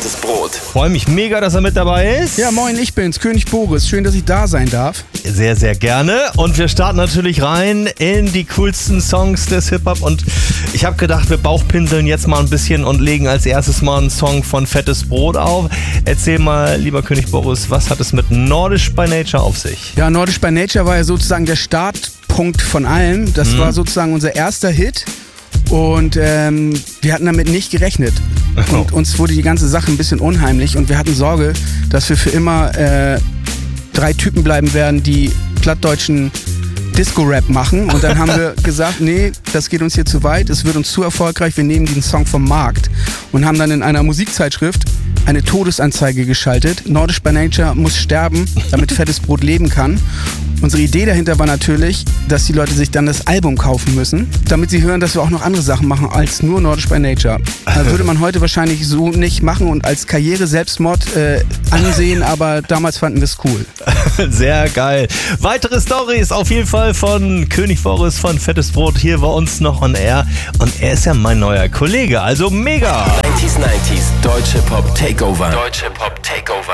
Fettes Brot. Freue mich mega, dass er mit dabei ist. Ja, moin, ich bin's, König Boris. Schön, dass ich da sein darf. Sehr, sehr gerne. Und wir starten natürlich rein in die coolsten Songs des Hip-Hop. Und ich habe gedacht, wir bauchpinseln jetzt mal ein bisschen und legen als erstes mal einen Song von Fettes Brot auf. Erzähl mal, lieber König Boris, was hat es mit Nordisch by Nature auf sich? Ja, Nordisch by Nature war ja sozusagen der Startpunkt von allem. Das war sozusagen unser erster Hit. Und wir hatten damit nicht gerechnet. Und uns wurde die ganze Sache ein bisschen unheimlich. Und wir hatten Sorge, dass wir für immer 3 Typen bleiben werden, die plattdeutschen Disco-Rap machen. Und dann haben wir gesagt, nee, das geht uns hier zu weit. Es wird uns zu erfolgreich. Wir nehmen diesen Song vom Markt. Und haben dann in einer Musikzeitschrift eine Todesanzeige geschaltet. Nordisch by Nature muss sterben, damit Fettes Brot leben kann. Unsere Idee dahinter war natürlich, dass die Leute sich dann das Album kaufen müssen, damit sie hören, dass wir auch noch andere Sachen machen als nur Nordisch by Nature. Würde man heute wahrscheinlich so nicht machen und als Karriere-Selbstmord ansehen, aber damals fanden wir es cool. Sehr geil. Weitere Storys auf jeden Fall von König Boris von Fettes Brot hier bei uns noch on air. Und er ist ja mein neuer Kollege, also mega. 90s, Deutsche Pop Takeover. Deutsche Pop Takeover.